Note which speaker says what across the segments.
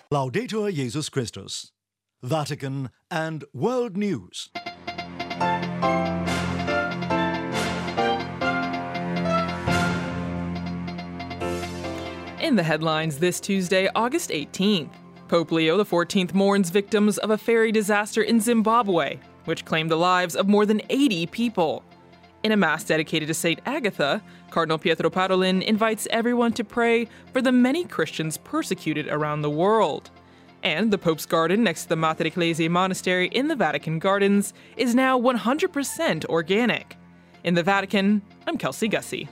Speaker 1: Laudetur Jesus Christus. Vatican and World News.
Speaker 2: In the headlines this Tuesday, August 18th, Pope Leo XIV mourns victims of a ferry disaster in Zimbabwe, which claimed the lives of more than 80 people. In a mass dedicated to St. Agatha, Cardinal Pietro Parolin invites everyone to pray for the many Christians persecuted around the world. And the Pope's garden next to the Mater Ecclesiae Monastery in the Vatican Gardens is now 100% organic. In the Vatican, I'm Kelsey Gussie.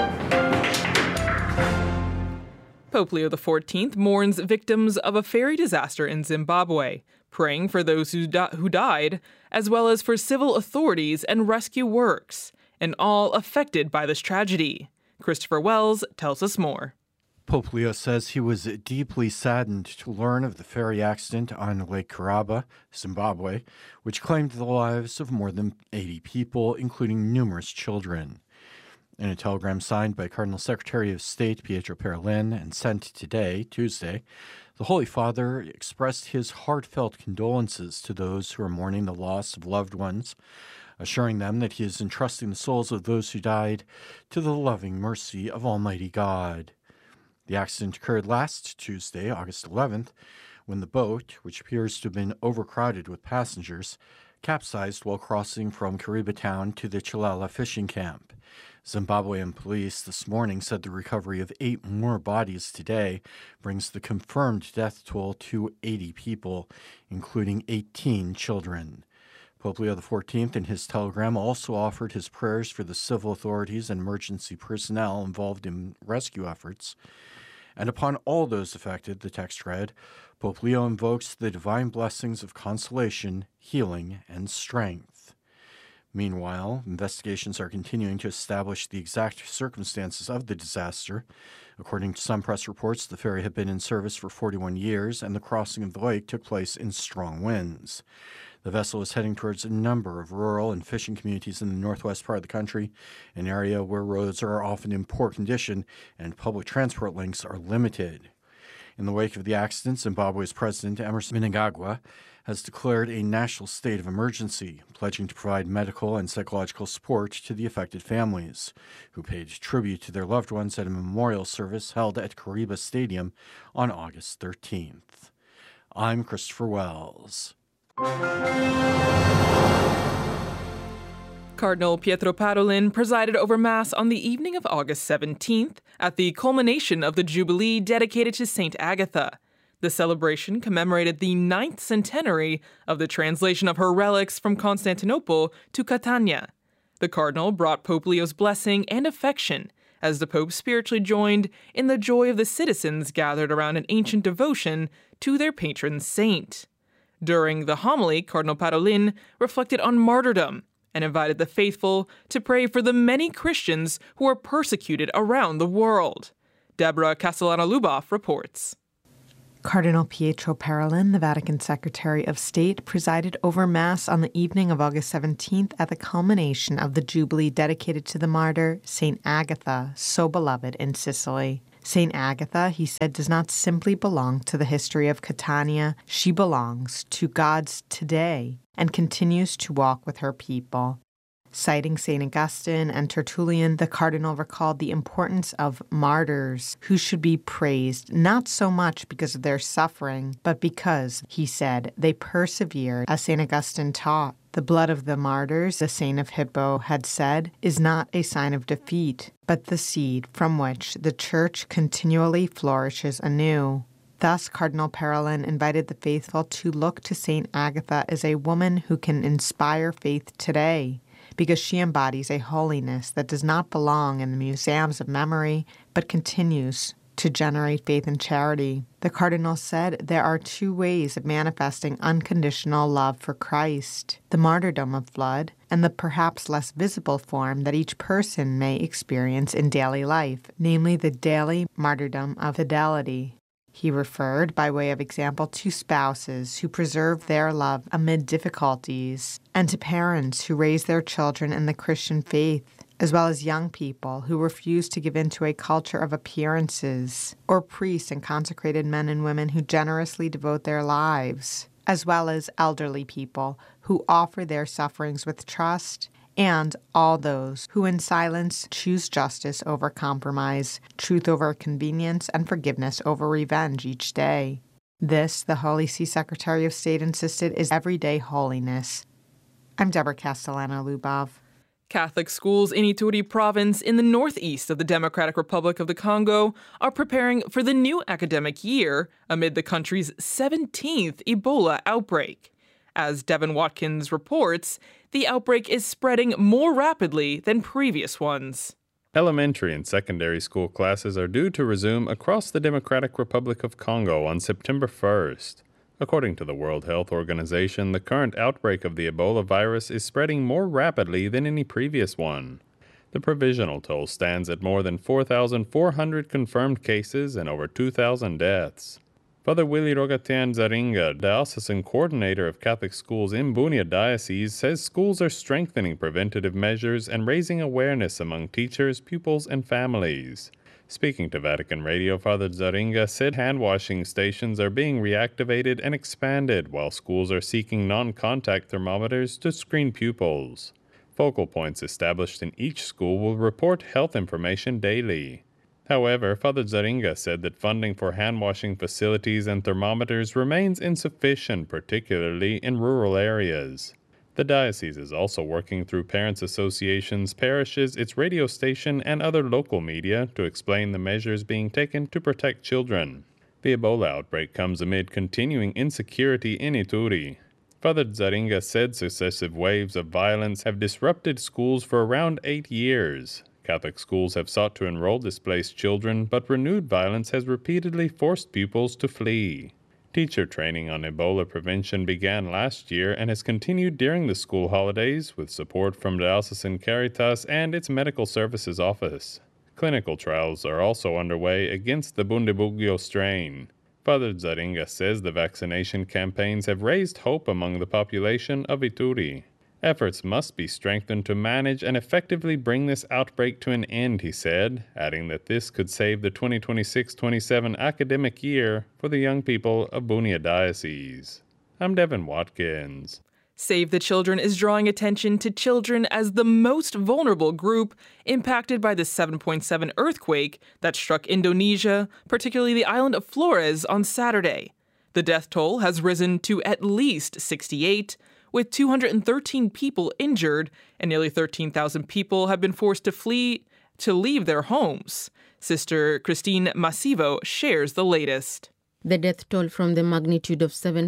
Speaker 2: Pope Leo XIV mourns victims of a ferry disaster in Zimbabwe, praying for those who died, as well as for civil authorities and rescue works, and all affected by this tragedy. Christopher Wells tells us more.
Speaker 3: Pope Leo says he was deeply saddened to learn of the ferry accident on Lake Kariba, Zimbabwe, which claimed the lives of more than 80 people, including numerous children. In a telegram signed by Cardinal Secretary of State Pietro Parolin and sent today, Tuesday, the Holy Father expressed his heartfelt condolences to those who are mourning the loss of loved ones, assuring them that he is entrusting the souls of those who died to the loving mercy of Almighty God. The accident occurred last Tuesday, August 11th, when the boat, which appears to have been overcrowded with passengers, capsized while crossing from Kariba town to the Chilela fishing camp. Zimbabwean police this morning said the recovery of 8 more bodies today brings the confirmed death toll to 80 people, including 18 children. Pope Leo XIV in his telegram also offered his prayers for the civil authorities and emergency personnel involved in rescue efforts. And upon all those affected, the text read, Pope Leo invokes the divine blessings of consolation, healing, and strength. Meanwhile, investigations are continuing to establish the exact circumstances of the disaster. According to some press reports, the ferry had been in service for 41 years, and the crossing of the lake took place in strong winds. The vessel is heading towards a number of rural and fishing communities in the northwest part of the country, an area where roads are often in poor condition and public transport links are limited. In the wake of the accident, Zimbabwe's President Emmerson Mnangagwa has declared a national state of emergency, pledging to provide medical and psychological support to the affected families, who paid tribute to their loved ones at a memorial service held at Kariba Stadium on August 13th. I'm Christopher Wells.
Speaker 2: Cardinal Pietro Parolin presided over Mass on the evening of August 17th at the culmination of the Jubilee dedicated to St. Agatha. The celebration commemorated the 9th centenary of the translation of her relics from Constantinople to Catania. The Cardinal brought Pope Leo's blessing and affection as the Pope spiritually joined in the joy of the citizens gathered around an ancient devotion to their patron saint. During the homily, Cardinal Parolin reflected on martyrdom and invited the faithful to pray for the many Christians who are persecuted around the world. Deborah Castellana-Luboff reports.
Speaker 4: Cardinal Pietro Parolin, the Vatican Secretary of State, presided over Mass on the evening of August 17th at the culmination of the Jubilee dedicated to the martyr, St. Agatha, so beloved in Sicily. St. Agatha, he said, does not simply belong to the history of Catania. She belongs to God's today and continues to walk with her people. Citing St. Augustine and Tertullian, the Cardinal recalled the importance of martyrs who should be praised not so much because of their suffering, but because, he said, they persevered, as St. Augustine taught. The blood of the martyrs, the Saint of Hippo had said, is not a sign of defeat, but the seed from which the Church continually flourishes anew. Thus, Cardinal Parolin invited the faithful to look to St. Agatha as a woman who can inspire faith today, because she embodies a holiness that does not belong in the museums of memory, but continues to generate faith and charity. The Cardinal said there are 2 ways of manifesting unconditional love for Christ: the martyrdom of blood and the perhaps less visible form that each person may experience in daily life, namely the daily martyrdom of fidelity. He referred, by way of example, to spouses who preserve their love amid difficulties, and to parents who raise their children in the Christian faith, as well as young people who refuse to give in to a culture of appearances, or priests and consecrated men and women who generously devote their lives, as well as elderly people who offer their sufferings with trust, and all those who in silence choose justice over compromise, truth over convenience, and forgiveness over revenge each day. This, the Holy See Secretary of State insisted, is everyday holiness. I'm Deborah Castellano-Lubov.
Speaker 2: Catholic schools in Ituri province in the northeast of the Democratic Republic of the Congo are preparing for the new academic year amid the country's 17th Ebola outbreak. As Devin Watkins reports, the outbreak is spreading more rapidly than previous ones.
Speaker 5: Elementary and secondary school classes are due to resume across the Democratic Republic of Congo on September 1st. According to the World Health Organization, the current outbreak of the Ebola virus is spreading more rapidly than any previous one. The provisional toll stands at more than 4,400 confirmed cases and over 2,000 deaths. Father Willie Rogatian Zaringa, diocesan coordinator of Catholic schools in Bunia Diocese, says schools are strengthening preventative measures and raising awareness among teachers, pupils, and families. Speaking to Vatican Radio, Father Zaringa said hand-washing stations are being reactivated and expanded, while schools are seeking non-contact thermometers to screen pupils. Focal points established in each school will report health information daily. However, Father Zaringa said that funding for hand-washing facilities and thermometers remains insufficient, particularly in rural areas. The diocese is also working through parents' associations, parishes, its radio station, and other local media to explain the measures being taken to protect children. The Ebola outbreak comes amid continuing insecurity in Ituri. Father Zaringa said successive waves of violence have disrupted schools for around 8 years. Catholic schools have sought to enroll displaced children, but renewed violence has repeatedly forced pupils to flee. Teacher training on Ebola prevention began last year and has continued during the school holidays with support from Diocesan Caritas and its Medical Services Office. Clinical trials are also underway against the Bundibugyo strain. Father Zaringa says the vaccination campaigns have raised hope among the population of Ituri. Efforts must be strengthened to manage and effectively bring this outbreak to an end, he said, adding that this could save the 2026-27 academic year for the young people of Bunia Diocese. I'm Devin Watkins.
Speaker 2: Save the Children is drawing attention to children as the most vulnerable group impacted by the 7.7 earthquake that struck Indonesia, particularly the island of Flores, on Saturday. The death toll has risen to at least 68, with 213 people injured, and nearly 13,000 people have been forced to leave their homes. Sister Christine Masivo shares the latest.
Speaker 6: The death toll from the magnitude of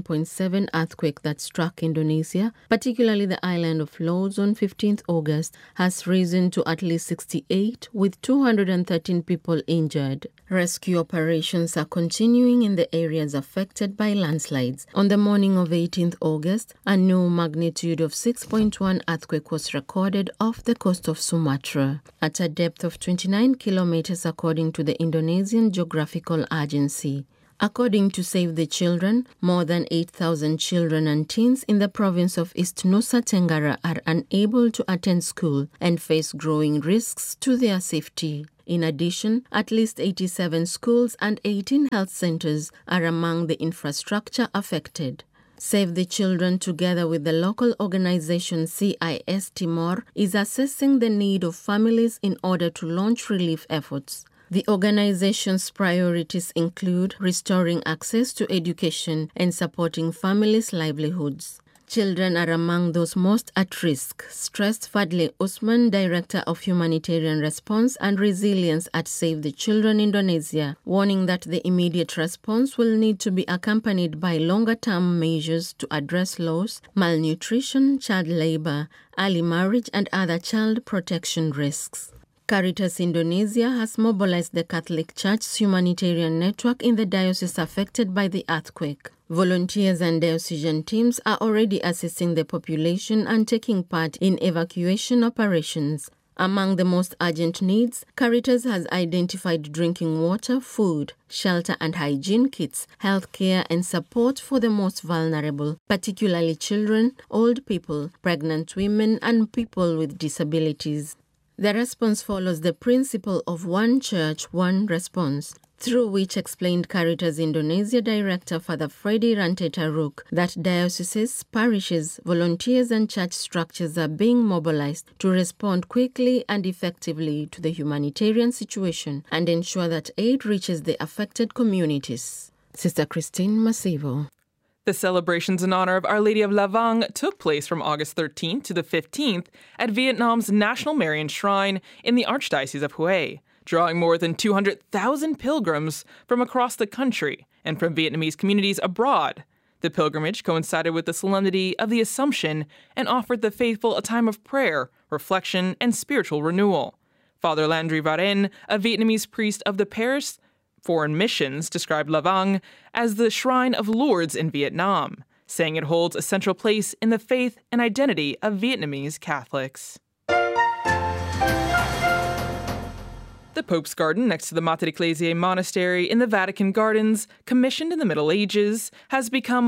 Speaker 6: 7.7 earthquake that struck Indonesia, particularly the island of Flores on 15th August, has risen to at least 68, with 213 people injured. Rescue operations are continuing in the areas affected by landslides. On the morning of 18th August, a new magnitude of 6.1 earthquake was recorded off the coast of Sumatra, at a depth of 29 kilometers according to the Indonesian Geographical Agency. According to Save the Children, more than 8,000 children and teens in the province of East Nusa Tenggara are unable to attend school and face growing risks to their safety. In addition, at least 87 schools and 18 health centers are among the infrastructure affected. Save the Children, together with the local organization CIS Timor, is assessing the need of families in order to launch relief efforts. The organization's priorities include restoring access to education and supporting families' livelihoods. Children are among those most at risk, stressed Fadli Usman, Director of Humanitarian Response and Resilience at Save the Children Indonesia, warning that the immediate response will need to be accompanied by longer-term measures to address loss, malnutrition, child labor, early marriage, and other child protection risks. Caritas Indonesia has mobilized the Catholic Church's humanitarian network in the diocese affected by the earthquake. Volunteers and diocesan teams are already assisting the population and taking part in evacuation operations. Among the most urgent needs, Caritas has identified drinking water, food, shelter and hygiene kits, healthcare and support for the most vulnerable, particularly children, old people, pregnant women and people with disabilities. The response follows the principle of one church, one response, through which explained Caritas Indonesia Director Father Freddy Rante Taruk that dioceses, parishes, volunteers and church structures are being mobilized to respond quickly and effectively to the humanitarian situation and ensure that aid reaches the affected communities. Sister Christine Masivo.
Speaker 2: The celebrations in honor of Our Lady of Lavang took place from August 13th to the 15th at Vietnam's National Marian Shrine in the Archdiocese of Hue, drawing more than 200,000 pilgrims from across the country and from Vietnamese communities abroad. The pilgrimage coincided with the solemnity of the Assumption and offered the faithful a time of prayer, reflection, and spiritual renewal. Father Landry Varen, a Vietnamese priest of the Paris Foreign Missions, described Lavang as the Shrine of Lourdes in Vietnam, saying it holds a central place in the faith and identity of Vietnamese Catholics. The Pope's Garden next to the Mater Ecclesiae Monastery in the Vatican Gardens, commissioned in the Middle Ages, has become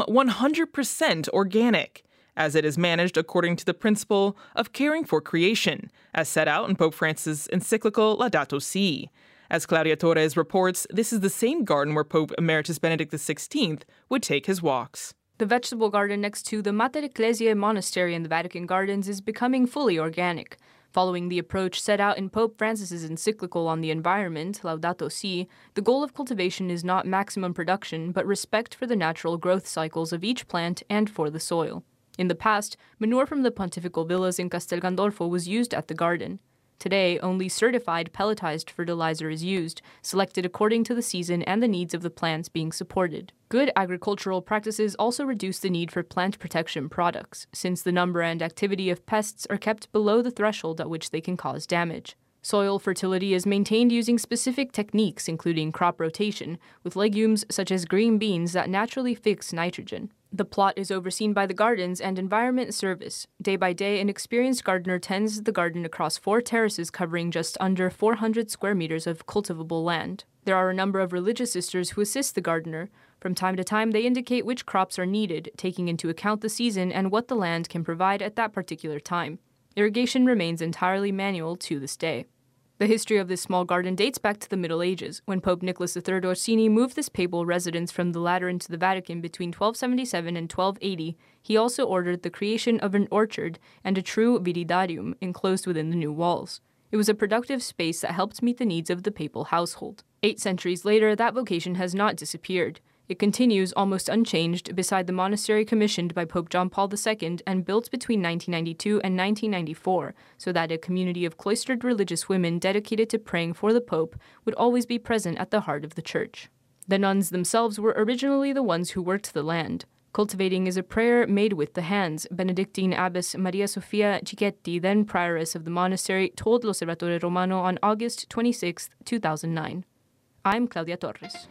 Speaker 2: 100% organic, as it is managed according to the principle of caring for creation, as set out in Pope Francis' encyclical Laudato Si'. As Claudia Torres reports, this is the same garden where Pope Emeritus Benedict XVI would take his walks.
Speaker 7: The vegetable garden next to the Mater Ecclesiae Monastery in the Vatican Gardens is becoming fully organic. Following the approach set out in Pope Francis' encyclical on the environment, Laudato Si', the goal of cultivation is not maximum production, but respect for the natural growth cycles of each plant and for the soil. In the past, manure from the pontifical villas in Castel Gandolfo was used at the garden. Today, only certified pelletized fertilizer is used, selected according to the season and the needs of the plants being supported. Good agricultural practices also reduce the need for plant protection products, since the number and activity of pests are kept below the threshold at which they can cause damage. Soil fertility is maintained using specific techniques, including crop rotation, with legumes such as green beans that naturally fix nitrogen. The plot is overseen by the Gardens and Environment Service. Day by day, an experienced gardener tends the garden across 4 terraces covering just under 400 square meters of cultivable land. There are a number of religious sisters who assist the gardener. From time to time, they indicate which crops are needed, taking into account the season and what the land can provide at that particular time. Irrigation remains entirely manual to this day. The history of this small garden dates back to the Middle Ages, when Pope Nicholas III Orsini moved this papal residence from the Lateran to the Vatican between 1277 and 1280. He also ordered the creation of an orchard and a true viridarium enclosed within the new walls. It was a productive space that helped meet the needs of the papal household. 8 centuries later, that vocation has not disappeared. It continues almost unchanged beside the monastery commissioned by Pope John Paul II and built between 1992 and 1994 so that a community of cloistered religious women dedicated to praying for the Pope would always be present at the heart of the church. The nuns themselves were originally the ones who worked the land. Cultivating is a prayer made with the hands, Benedictine Abbess Maria Sofia Cicchetti, then prioress of the monastery, told L'Osservatore Romano on August 26, 2009. I'm Claudia Torres.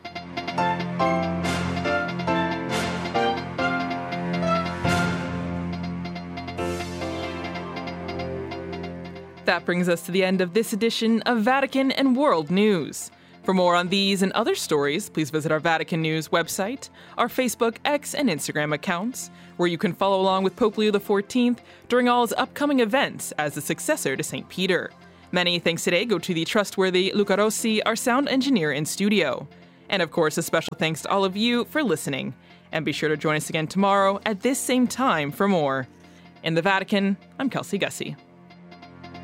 Speaker 2: That brings us to the end of this edition of Vatican and World News. For more on these and other stories, please visit our Vatican News website, our Facebook, X, and Instagram accounts, where you can follow along with Pope Leo XIV during all his upcoming events as the successor to St. Peter. Many thanks today go to the trustworthy Luca Rossi, our sound engineer in studio. And of course, a special thanks to all of you for listening. And be sure to join us again tomorrow at this same time for more. In the Vatican, I'm Kelsey Gussie.